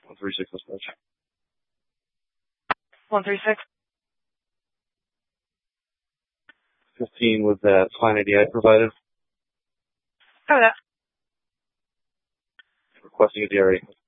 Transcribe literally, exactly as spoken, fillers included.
one three six dispatch. one three six. fifteen with that fine I D I provided. Oh, that. Requesting a D R E.